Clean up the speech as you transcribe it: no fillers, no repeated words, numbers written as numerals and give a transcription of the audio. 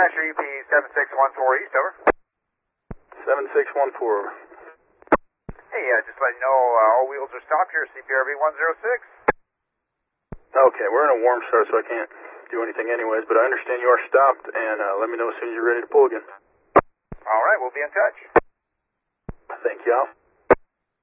Nashor UP 7614 East, over. 7614. Hey, just letting you know, all wheels are stopped here, CPRV 106. Okay, we're in a warm start, so I can't do anything anyways, but I understand you are stopped, and let me know as soon as you're ready to pull again. All right, we'll be in touch. Thank y'all.